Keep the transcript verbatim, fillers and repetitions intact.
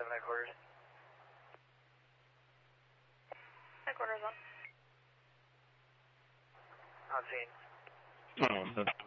seven headquarters. Headquarters on. On scene. Oh, the